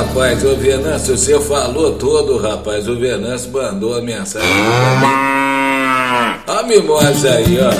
rapaz, o Venâncio, você falou todo, rapaz. O Venâncio mandou a mensagem pra mim. Ó a mimosa aí, ó.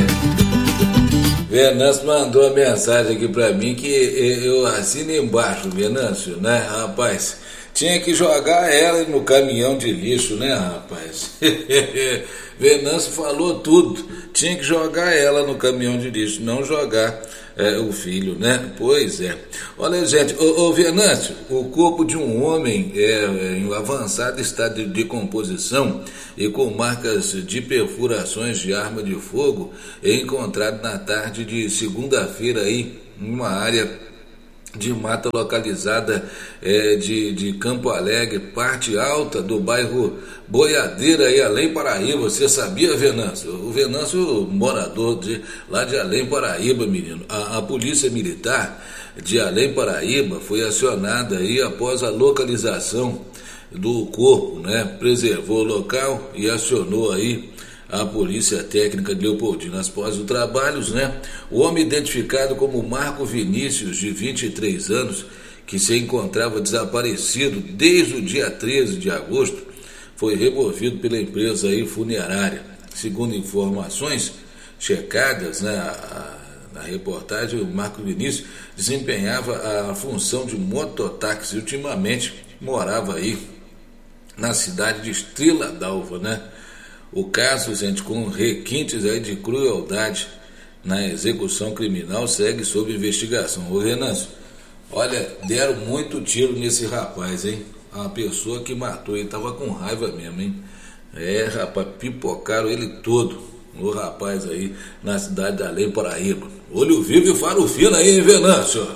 Venâncio mandou a mensagem aqui pra mim que eu assino embaixo, Venâncio, né, rapaz? Tinha que jogar ela no caminhão de lixo, né, rapaz? Venâncio falou tudo. Tinha que jogar ela no caminhão de lixo, não jogar o filho, né? Pois é. Olha, gente, ô Venâncio, o corpo de um homem em avançado estado de decomposição e com marcas de perfurações de arma de fogo é encontrado na tarde de segunda-feira aí, numa área de mata localizada de Campo Alegre, parte alta do bairro Boiadeira, aí, Além Paraíba. Você sabia, Venâncio? O Venâncio, morador lá de Além Paraíba, menino. A polícia militar de Além Paraíba foi acionada aí após a localização do corpo, né? Preservou o local e acionou aí a Polícia Técnica de Leopoldina. Após os trabalhos, né? O homem identificado como Marco Vinícius, de 23 anos, que se encontrava desaparecido desde o dia 13 de agosto, foi removido pela empresa aí funerária. Segundo informações checadas, né, na reportagem, o Marco Vinícius desempenhava a função de mototáxi. Ultimamente morava aí na cidade de Estrela d'Alva, né? O caso, gente, com requintes aí de crueldade na execução criminal, segue sob investigação. Ô Venâncio, olha, deram muito tiro nesse rapaz, hein? A pessoa que matou, ele tava com raiva mesmo, hein? Rapaz, pipocaram ele todo, o rapaz aí, na cidade da Além Paraíba. Olho vivo e faro fino aí, hein, Venâncio?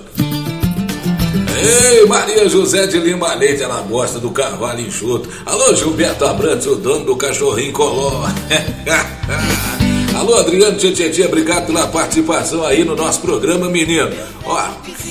Ei, Maria José de Lima Leite, ela gosta do cavalo enxuto. Alô, Gilberto Abrantes, o dono do cachorrinho coló. Alô, Adriano Tietê, obrigado pela participação aí no nosso programa, menino. Ó,